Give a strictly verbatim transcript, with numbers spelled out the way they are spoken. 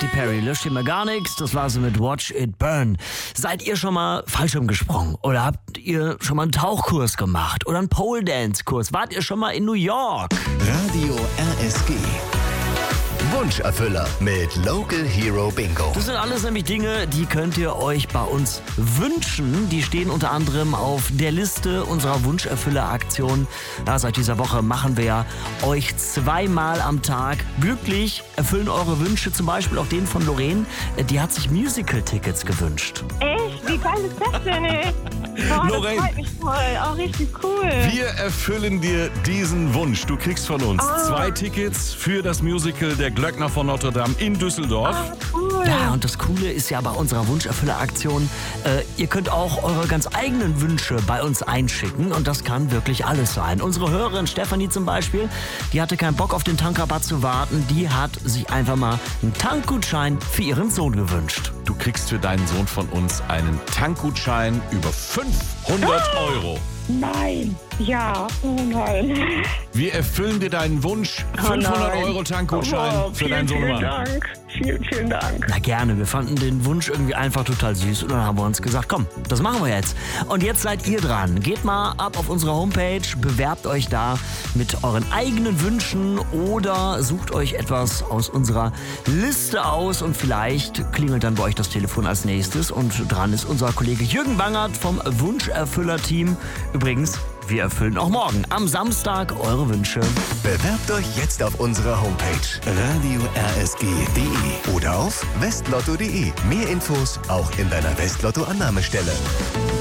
Katy Perry, löscht ihr mal gar nichts. Das war sie mit Watch It Burn. Seid ihr schon mal Fallschirm gesprungen? Oder habt ihr schon mal einen Tauchkurs gemacht? Oder einen Pole Dance Kurs? Wart ihr schon mal in New York? Radio R S G. Wunscherfüller mit Local Hero Bingo. Das sind alles nämlich Dinge, die könnt ihr euch bei uns wünschen. Die stehen unter anderem auf der Liste unserer Wunscherfüller-Aktion. Ja, seit dieser Woche machen wir ja euch zweimal am Tag glücklich, erfüllen eure Wünsche, zum Beispiel auch den von Lorraine. Die hat sich Musical-Tickets gewünscht. Echt? Wie geil ist das denn, ey? Oh, Lorraine. Das freut mich voll. Auch richtig cool. Wir erfüllen dir diesen Wunsch. Du kriegst von uns Oh. zwei Tickets für das Musical Der Glöckner von Notre Dame in Düsseldorf. Ah, cool. Ja, und das Coole ist ja bei unserer Wunscherfüller-Aktion, äh, ihr könnt auch eure ganz eigenen Wünsche bei uns einschicken und das kann wirklich alles sein. Unsere Hörerin Stefanie zum Beispiel, die hatte keinen Bock auf den Tankrabatt zu warten, die hat sich einfach mal einen Tankgutschein für ihren Sohn gewünscht. Du kriegst für deinen Sohn von uns einen Tankgutschein über fünfhundert Euro. Nein. Ja. Oh nein. Wir erfüllen dir deinen Wunsch. fünfhundert nein. Euro Tankgutschein Oh, für vielen, deinen Sohn. Vielen Dank. Vielen, vielen Dank. Na gerne, wir fanden den Wunsch irgendwie einfach total süß und dann haben wir uns gesagt, komm, das machen wir jetzt. Und jetzt seid ihr dran. Geht mal ab auf unsere Homepage, bewerbt euch da mit euren eigenen Wünschen oder sucht euch etwas aus unserer Liste aus und vielleicht klingelt dann bei euch das Telefon als nächstes und dran ist unser Kollege Jürgen Wangert vom Wunscherfüller-Team. Übrigens, wir erfüllen auch morgen am Samstag eure Wünsche. Bewerbt euch jetzt auf unserer Homepage radio r s g punkt d e oder auf westlotto punkt d e. Mehr Infos auch in deiner Westlotto-Annahmestelle.